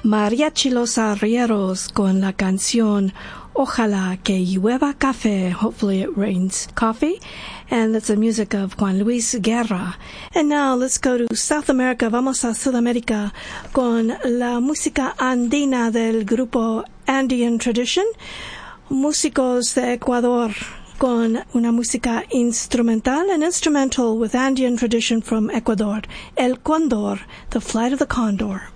Mariachi Los Arrieros con la canción Ojalá que llueva café. Hopefully it rains coffee. And that's the music of Juan Luis Guerra. And now let's go to South America. Vamos a Sudamérica con la música andina del grupo Andean Tradition. Músicos de Ecuador con una música instrumental, an instrumental with Andean Tradition from Ecuador. El Cóndor, The Flight of the Condor.